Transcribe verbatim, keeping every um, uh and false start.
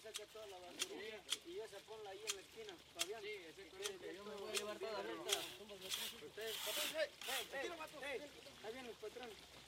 saca toda la basura. Y esa ponla ahí en la esquina, Fabián. Sí, ese correcto. Yo me voy a llevar toda la vuelta. Ustedes, ahí viene el patrón.